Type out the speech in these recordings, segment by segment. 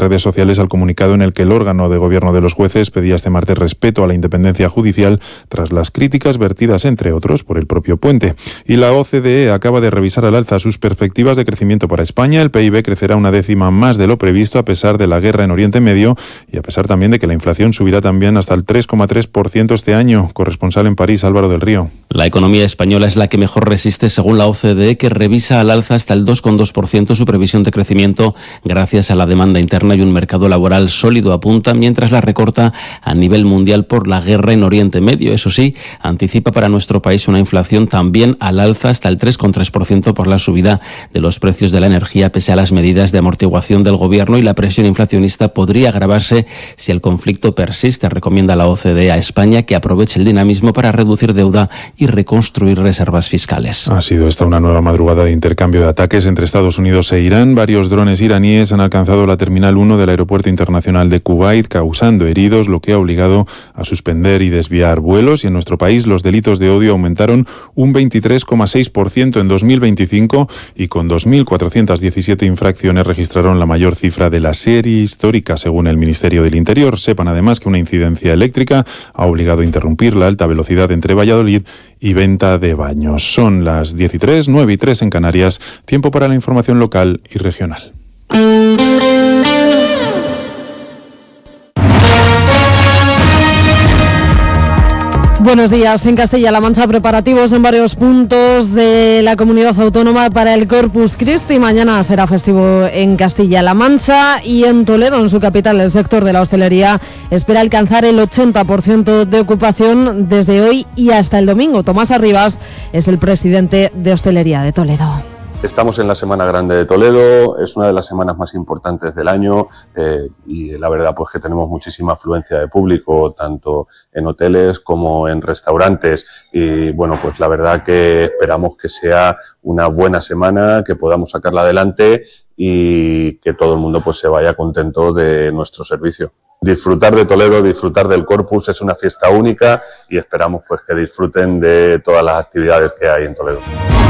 redes sociales al comunicado en el que el órgano de gobierno de los jueces pedía este martes respeto a la independencia judicial tras las críticas vertidas, entre otros, por el propio Puente. Y la OCDE acaba de revisar al alza sus perspectivas de crecimiento para España. El PIB crecerá una décima más de lo previsto a pesar de la guerra en Oriente Medio y a pesar también de que la inflación subirá también hasta el 3,3% este año. Corresponsal en París, Álvaro del Río. La economía española es la que mejor resiste según la OCDE, que revisa al alza hasta el 2,2% su previsión de crecimiento gracias a la demanda interna y un mercado laboral sólido, apunta, mientras la recorta a nivel mundial por la guerra en Oriente Medio. Eso sí, anticipa para nuestro país una inflación también al alza hasta el 3,3% por la subida de los precios de la energía pese a las medidas de amortiguación del gobierno, y la presión inflacionista podría agravarse si el conflicto persiste. Recomienda la OCDE a España que aproveche el dinamismo para reducir deuda y reconstruir reservas fiscales. Ha sido esta una nueva madrugada de intercambio de ataques entre Estados Unidos e Irán. Varios drones iraníes han alcanzado la Terminal 1 del Aeropuerto Internacional de Kuwait, causando heridos, lo que ha obligado a suspender y desviar vuelos. Y en nuestro país los delitos de odio aumentaron un 23,6% en 2025 y con 2.417 infracciones registraron la mayor cifra de la serie histórica, según el Ministerio del Interior. Sepan además que una incidencia eléctrica ha obligado a interrumpir la alta velocidad entre Valladolid y Venta de Baños. Son las 10:03, 9:03 en Canarias. Tiempo para la información local y regional. Buenos días. En Castilla-La Mancha, preparativos en varios puntos de la comunidad autónoma para el Corpus Christi. Mañana será festivo en Castilla-La Mancha, y en Toledo, en su capital, el sector de la hostelería espera alcanzar el 80% de ocupación desde hoy y hasta el domingo. Tomás Arribas es el presidente de Hostelería de Toledo. Estamos en la Semana Grande de Toledo, es una de las semanas más importantes del año y la verdad pues que tenemos muchísima afluencia de público, tanto en hoteles como en restaurantes, y bueno, pues la verdad que esperamos que sea una buena semana, que podamos sacarla adelante y que todo el mundo pues se vaya contento de nuestro servicio. Disfrutar de Toledo, disfrutar del Corpus, es una fiesta única y esperamos pues que disfruten de todas las actividades que hay en Toledo.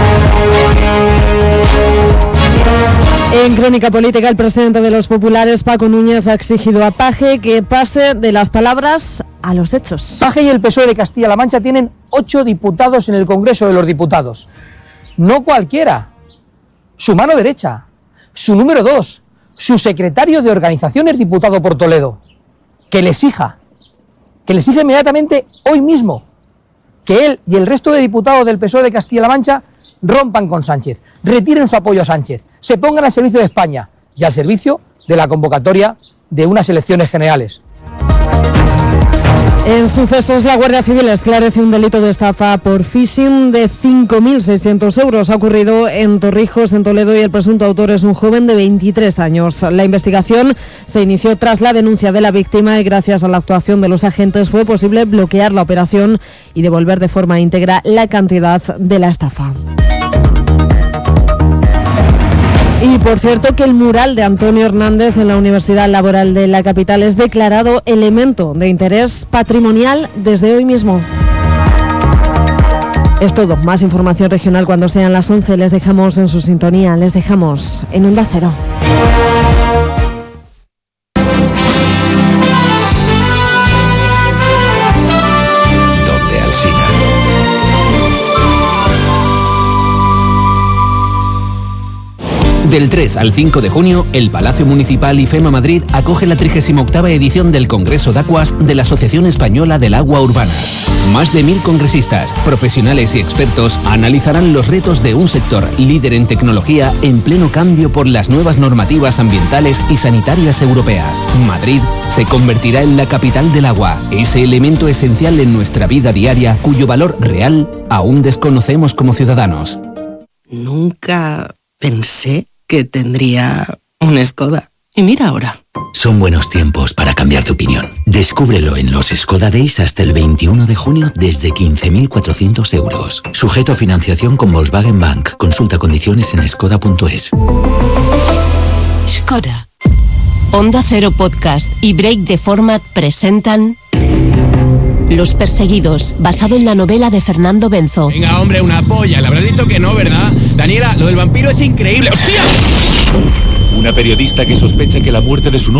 En Crónica Política, el presidente de los populares, Paco Núñez, ha exigido a Paje que pase de las palabras a los hechos. Paje y el PSOE de Castilla-La Mancha tienen 8 diputados en el Congreso de los Diputados. No cualquiera. Su mano derecha, su número 2, su secretario de organización es diputado por Toledo. Que le exija inmediatamente, hoy mismo, que él y el resto de diputados del PSOE de Castilla-La Mancha rompan con Sánchez, retiren su apoyo a Sánchez, se pongan al servicio de España y al servicio de la convocatoria de unas elecciones generales. En sucesos, la Guardia Civil esclarece un delito de estafa por phishing de 5.600 euros. Ha ocurrido en Torrijos, en Toledo, y el presunto autor es un joven de 23 años. La investigación se inició tras la denuncia de la víctima y gracias a la actuación de los agentes fue posible bloquear la operación y devolver de forma íntegra la cantidad de la estafa. Y por cierto que el mural de Antonio Hernández en la Universidad Laboral de la capital es declarado elemento de interés patrimonial desde hoy mismo. Es todo. Más información regional cuando sean las 11. Les dejamos en su sintonía, les dejamos en Onda Cero. Del 3 al 5 de junio, el Palacio Municipal IFEMA Madrid acoge la 38ª edición del Congreso de Aguas de la Asociación Española del Agua Urbana. Más de 1000 congresistas, profesionales y expertos analizarán los retos de un sector líder en tecnología en pleno cambio por las nuevas normativas ambientales y sanitarias europeas. Madrid se convertirá en la capital del agua, ese elemento esencial en nuestra vida diaria cuyo valor real aún desconocemos como ciudadanos. Nunca pensé que tendría un Skoda. Y mira ahora. Son buenos tiempos para cambiar de opinión. Descúbrelo en los Skoda Days hasta el 21 de junio desde 15.400 euros. Sujeto a financiación con Volkswagen Bank. Consulta condiciones en skoda.es. Skoda. Onda Cero Podcast y Break the Format presentan Los Perseguidos, basado en la novela de Fernando Benzo. Venga, hombre, una polla. Le habrás dicho que no, ¿verdad? Daniela, lo del vampiro es increíble. ¡Hostia! Una periodista que sospecha que la muerte de su novio